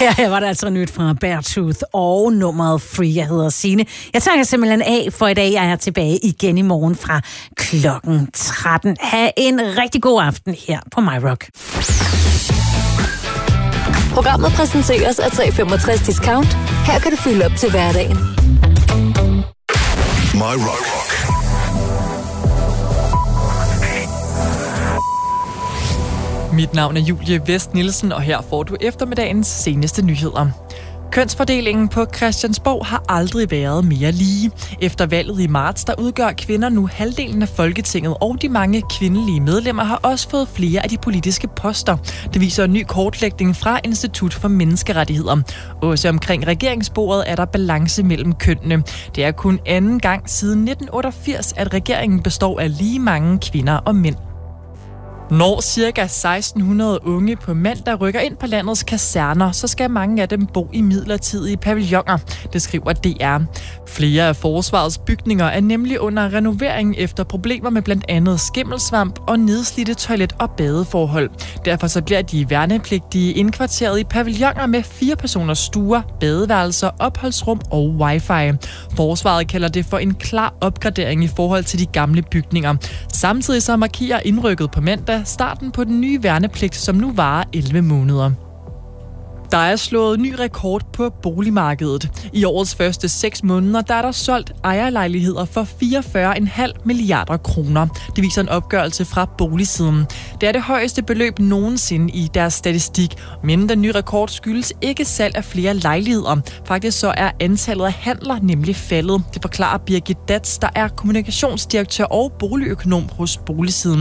Her var der altså nyt fra Beartooth og nummeret Free. Jeg hedder Signe. Jeg tager simpelthen af for i dag. Jeg er tilbage igen i morgen fra klokken 13. Ha' en rigtig god aften her på MyRock. Programmet præsenteres af 365 Discount. Her kan du fylde op til hverdagen. MyRock. Mit navn er Julie Vest Nielsen, og her får du eftermiddagens seneste nyheder. Kønsfordelingen på Christiansborg har aldrig været mere lige. Efter valget i marts, der udgør kvinder nu halvdelen af Folketinget, og de mange kvindelige medlemmer har også fået flere af de politiske poster. Det viser en ny kortlægning fra Institut for Menneskerettigheder. Også omkring regeringsbordet er der balance mellem kønnene. Det er kun anden gang siden 1988, at regeringen består af lige mange kvinder og mænd. Når ca. 1600 unge på mandag rykker ind på landets kaserner, så skal mange af dem bo i midlertidige pavilloner, det skriver DR. Flere af forsvarets bygninger er nemlig under renovering efter problemer med blandt andet skimmelsvamp og nedslidte toilet- og badeforhold. Derfor så bliver de værnepligtige indkvarteret i pavilloner med 4 personers stuer, badeværelser, opholdsrum og wifi. Forsvaret kalder det for en klar opgradering i forhold til de gamle bygninger. Samtidig så markerer indrykket på mandag starten på den nye værnepligt, som nu varer 11 måneder. Der er slået ny rekord på boligmarkedet. I årets første 6 måneder, der er der solgt ejerlejligheder for 44,5 milliarder kroner. Det viser en opgørelse fra Boligsiden. Det er det højeste beløb nogensinde i deres statistik, men den nye rekord skyldes ikke salg af flere lejligheder. Faktisk så er antallet af handler nemlig faldet. Det forklarer Birgit Datz, der er kommunikationsdirektør og boligøkonom hos Boligsiden.